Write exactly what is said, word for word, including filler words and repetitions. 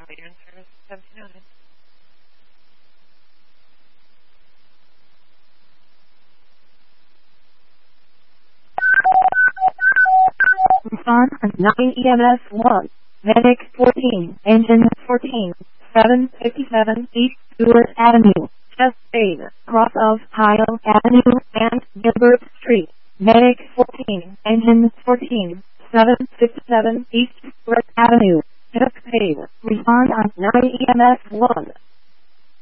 You're in service seventy-nine. Respond on nine E M S one. Medic fourteen, engine fourteen, seven fifty-seven East Stewart Avenue, Chest eight, cross of Highland Avenue and Gilbert Street. Medic fourteen, engine fourteen, seven fifty-seven East Stewart Avenue, Chest eight. Respond on nine E M S one.